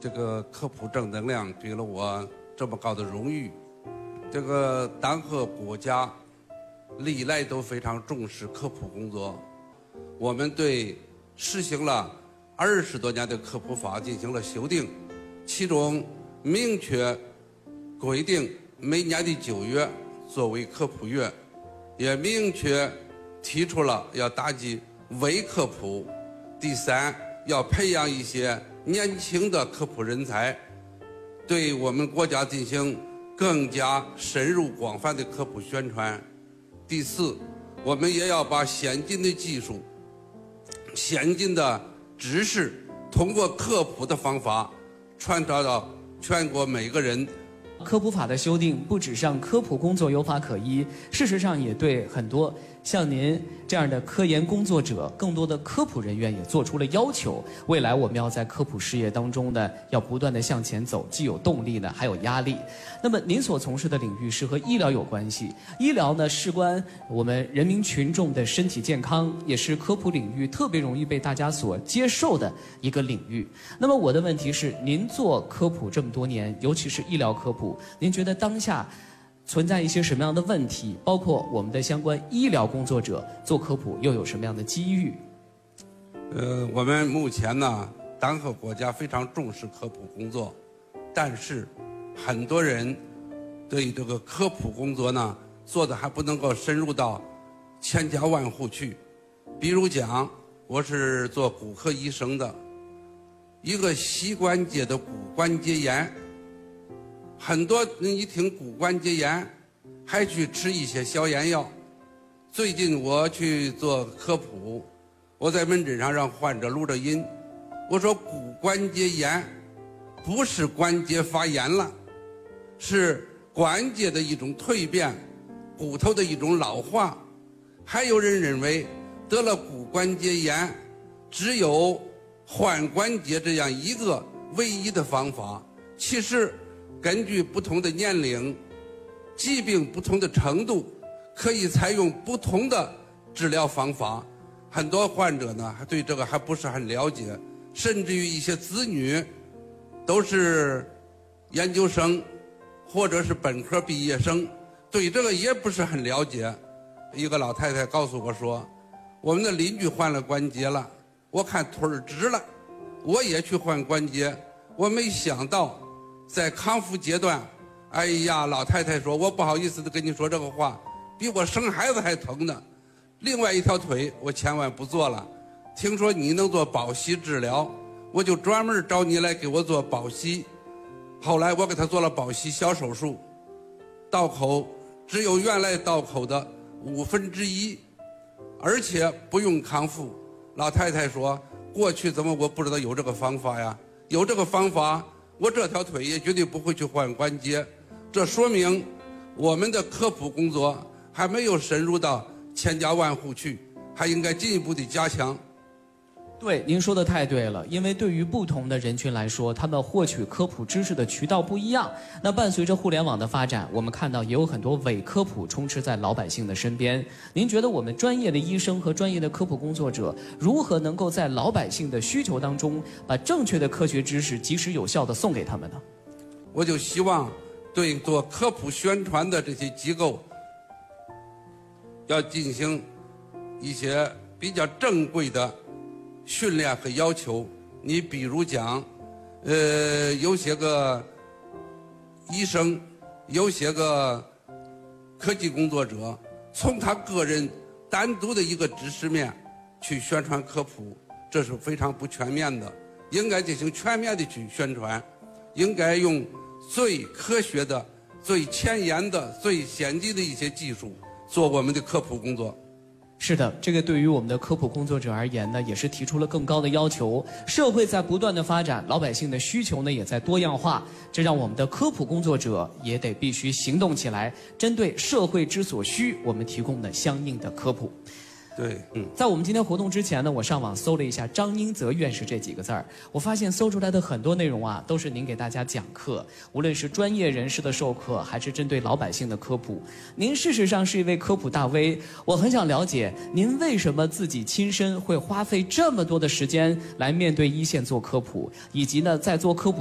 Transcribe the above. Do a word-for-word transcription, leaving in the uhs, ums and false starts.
这个科普正能量给了我这么高的荣誉。这个党和国家历来都非常重视科普工作，我们对实行了二十多年的科普法进行了修订，其中明确规定每年的九月作为科普月，也明确提出了要打击伪科普。第三，要培养一些年轻的科普人才，对我们国家进行更加深入广泛的科普宣传。第四，我们也要把先进的技术、先进的知识，通过科普的方法传达到全国每个人。 科普法的修订不只让科普工作有法可依，事实上也对很多像您这样的科研工作者、更多的科普人员也做出了要求。未来我们要在科普事业当中呢，要不断的向前走，既有动力呢，还有压力。那么您所从事的领域是和医疗有关系，医疗呢事关我们人民群众的身体健康，也是科普领域特别容易被大家所接受的一个领域。那么我的问题是，您做科普这么多年，尤其是医疗科普，您觉得当下存在一些什么样的问题？包括我们的相关医疗工作者做科普又有什么样的机遇？ 呃，我们目前呢，党和国家非常重视科普工作，但是很多人对这个科普工作呢做的还不能够深入到千家万户去。比如讲，我是做骨科医生的，一个膝关节的骨关节炎，很多人一听骨关节炎还去吃一些消炎药。最近我去做科普，我在门诊上让患者录着音，我说骨关节炎不是关节发炎了，是关节的一种蜕变，骨头的一种老化。还有人认为得了骨关节炎只有换关节这样一个唯一的方法，其实根据不同的年龄、疾病不同的程度，可以采用不同的治疗方法。很多患者呢，还对这个还不是很了解，甚至于一些子女都是研究生或者是本科毕业生，对这个也不是很了解。一个老太太告诉我说，我们的邻居换了关节了，我看腿儿直了，我也去换关节，我没想到在康复阶段，哎呀，老太太说，我不好意思的跟你说这个话，比我生孩子还疼呢。另外一条腿我千万不做了，听说你能做保息治疗，我就专门找你来给我做保息。后来我给他做了保息小手术，刀口只有原来刀口的五分之一，而且不用康复。老太太说，过去怎么我不知道有这个方法呀？有这个方法，我这条腿也绝对不会去换关节。这说明我们的科普工作还没有深入到千家万户去，还应该进一步的加强。 对，您说的太对了，因为对于不同的人群来说，他们获取科普知识的渠道不一样。那伴随着互联网的发展，我们看到也有很多伪科普充斥在老百姓的身边。您觉得我们专业的医生和专业的科普工作者如何能够在老百姓的需求当中，把正确的科学知识及时有效地送给他们呢？ 我就希望对做科普宣传的这些机构要进行一些比较正规的训练和要求。你比如讲，呃，有些个医生，有些个科技工作者，从他个人单独的一个知识面去宣传科普，这是非常不全面的。应该进行全面的去宣传，应该用最科学的、最前沿的、最先进的一些技术做我们的科普工作。 是的，这个对于我们的科普工作者而言呢，也是提出了更高的要求。社会在不断的发展，老百姓的需求呢也在多样化，这让我们的科普工作者也得必须行动起来，针对社会之所需，我们提供的相应的科普。 对，嗯， 在我们今天活动之前呢，我上网搜了一下张英泽院士这几个字儿，我发现搜出来的很多内容啊，都是您给大家讲课，无论是专业人士的授课，还是针对老百姓的科普。您事实上是一位科普大 V， 我很想了解您为什么自己亲身会花费这么多的时间来面对一线做科普，以及呢，在做科普